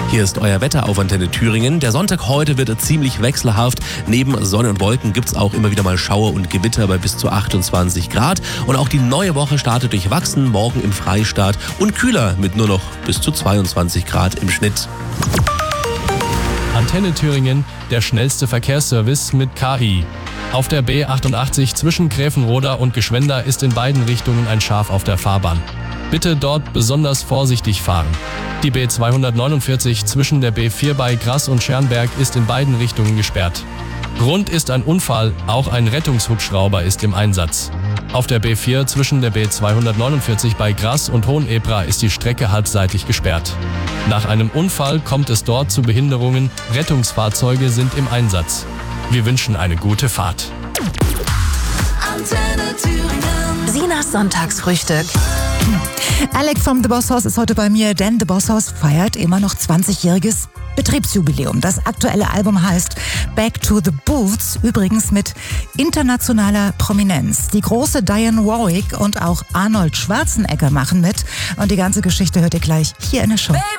Hier ist euer Wetter auf Antenne Thüringen. Der Sonntag heute wird ziemlich wechselhaft. Neben Sonne und Wolken gibt es auch immer wieder mal Schauer und Gewitter bei bis zu 28 Grad. Und auch die neue Woche startet durchwachsen, morgen im Freistaat und kühler mit nur noch bis zu 22 Grad im Schnitt. Antenne Thüringen, der schnellste Verkehrsservice mit KI. Auf der B88 zwischen Gräfenroda und Gschwenda ist in beiden Richtungen ein Schaf auf der Fahrbahn. Bitte dort besonders vorsichtig fahren. Die B249 zwischen der B4 bei Grass und Schernberg ist in beiden Richtungen gesperrt. Grund ist ein Unfall, auch ein Rettungshubschrauber ist im Einsatz. Auf der B4 zwischen der B249 bei Grass und Hohenebra ist die Strecke halbseitig gesperrt. Nach einem Unfall kommt es dort zu Behinderungen, Rettungsfahrzeuge sind im Einsatz. Wir wünschen eine gute Fahrt. Antenne Thüringen. Sinas Sonntagsfrühstück. Alec vom The Boss House ist heute bei mir, denn The Boss House feiert immer noch 20-jähriges Betriebsjubiläum. Das aktuelle Album heißt Back to the Booths, übrigens mit internationaler Prominenz. Die große Diane Warwick und auch Arnold Schwarzenegger machen mit. Und die ganze Geschichte hört ihr gleich hier in der Show.